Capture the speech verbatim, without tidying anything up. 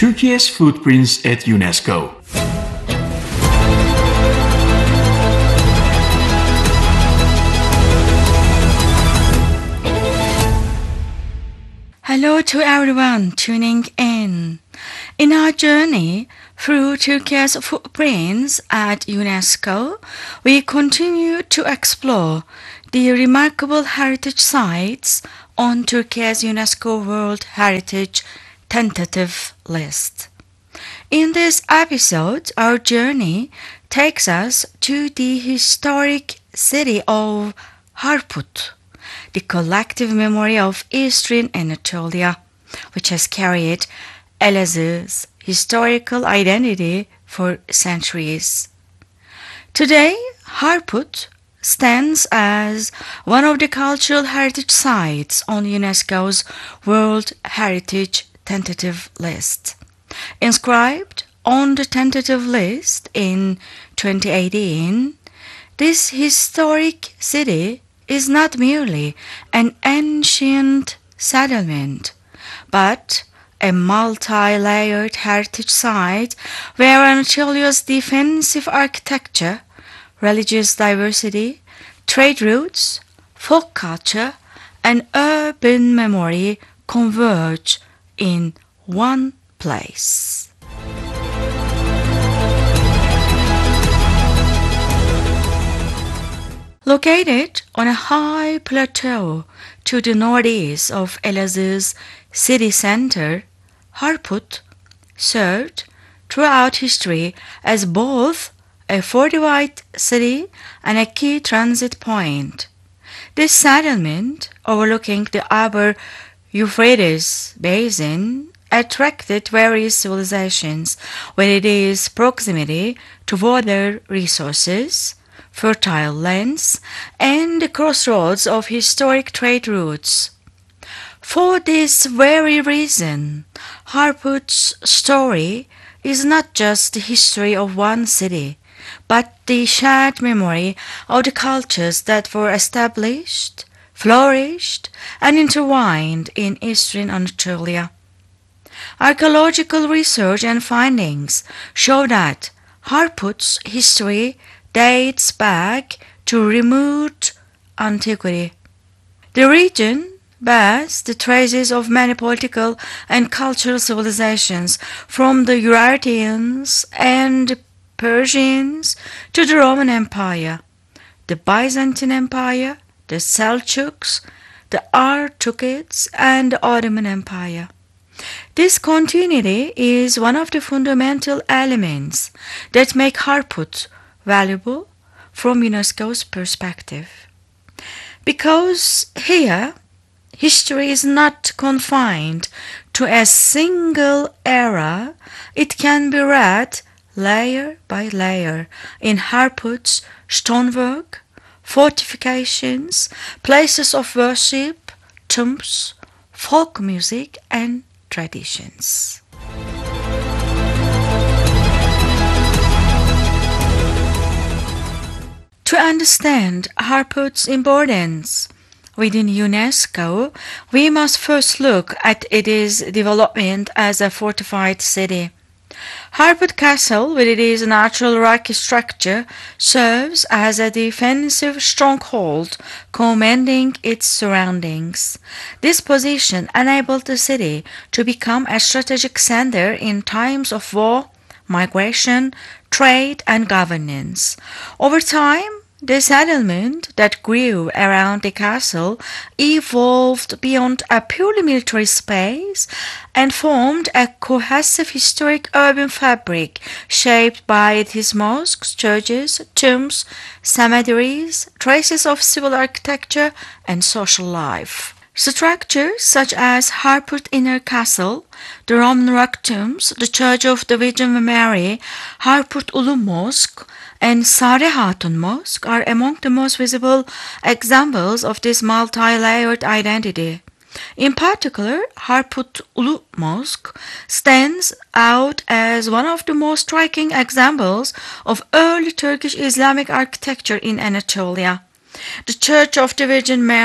Turkey's footprints at UNESCO. Hello to everyone tuning in. In our journey through Turkey's footprints at UNESCO, we continue to explore the remarkable heritage sites on Turkey's UNESCO World Heritage Tentative List. In this episode, our journey takes us to the historic city of Harput, the collective memory of Eastern Anatolia, which has carried Elazığ's historical identity for centuries. Today, Harput stands as one of the cultural heritage sites on UNESCO's World Heritage Tentative List. Inscribed on the tentative list in twenty eighteen, this historic city is not merely an ancient settlement, but a multi-layered heritage site where Anatolia's defensive architecture, religious diversity, trade routes, folk culture, and urban memory converge in one place. Located on a high plateau to the northeast of Elazığ's city center, Harput served throughout history as both a fortified city and a key transit point. This settlement, overlooking the upper Euphrates basin, attracted various civilizations with its proximity to water resources, fertile lands, and the crossroads of historic trade routes. For this very reason, Harput's story is not just the history of one city, but the shared memory of the cultures that were established, flourished, and intertwined in Eastern Anatolia. Archaeological research and findings show that Harput's history dates back to remote antiquity. The region bears the traces of many political and cultural civilizations, from the Urartians and the Persians to the Roman Empire, the Byzantine Empire, the Seljuks, the Artukids, and the Ottoman Empire. This continuity is one of the fundamental elements that make Harput valuable from UNESCO's perspective. Because here, history is not confined to a single era, it can be read layer by layer in Harput's stonework, fortifications, places of worship, tombs, folk music, and traditions. To understand Harput's importance within UNESCO, we must first look at its development as a fortified city. Harput Castle, with its natural rocky structure, serves as a defensive stronghold commanding its surroundings. This position enabled the city to become a strategic center in times of war, migration, trade, and governance. Over time, the settlement that grew around the castle evolved beyond a purely military space and formed a cohesive historic urban fabric shaped by its mosques, churches, tombs, cemeteries, traces of civil architecture, and social life. Structures such as Harput Inner Castle, the Roman rock tombs, the Church of the Virgin Mary, Harput Ulu Mosque, and Sare Hatun Mosque are among the most visible examples of this multi-layered identity. In particular, Harput Ulu Mosque stands out as one of the most striking examples of early Turkish Islamic architecture in Anatolia. The Church of the Virgin Mary